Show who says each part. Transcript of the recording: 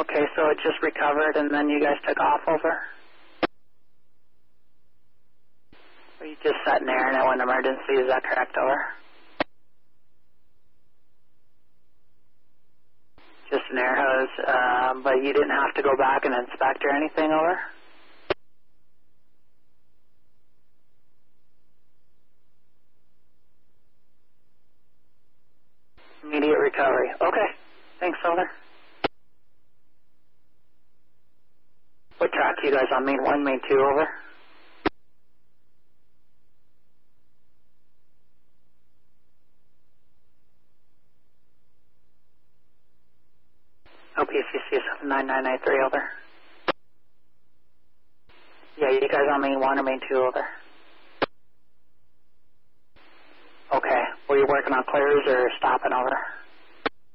Speaker 1: Okay, so it just recovered and then you guys took off over? Or you just sat in air and it went emergency, is that correct, over? Just an air hose, but you didn't have to go back and inspect or anything, over? Immediate recovery. Okay. Thanks, over. What track are you guys on? Main 1, main 2, over? OPCC 79993, over. Yeah, you guys on main 1 or main 2, over? Okay. Were you working on clears or stopping, over?